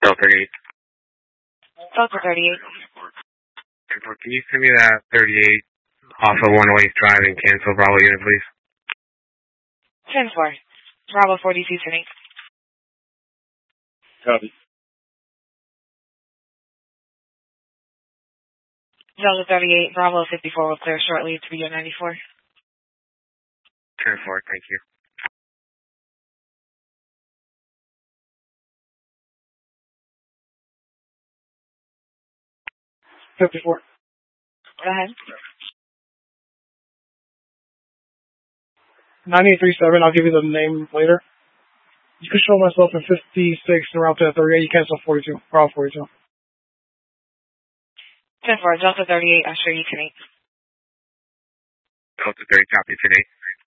Delta 38. Delta 38. Can you send me that 38 off of 108th Drive and cancel Bravo unit, please? 10-4. Bravo 42 tuning. Copy. Delta 38, Bravo 54 will clear shortly to be 94. 10-4, thank you. Go ahead. 9837, I'll give you the name later. You can show myself in 56 and route to 38. You cancel 42. Bravo 42. 10-4, Delta 38, I'll show you tonight. Delta 30, copy today.